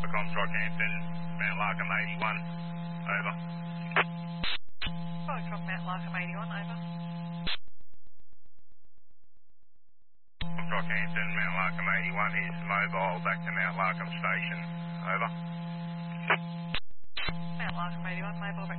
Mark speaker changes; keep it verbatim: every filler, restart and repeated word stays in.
Speaker 1: Comms Rockhampton, Mount Larkham eighty-one, over.
Speaker 2: Telecom Mount Larkham eighty-one, over.
Speaker 1: Comms Rockhampton, Mount Larkham eighty-one is mobile back to Mount Larkham Station, over.
Speaker 2: Mount Larkham eighty-one, mobile back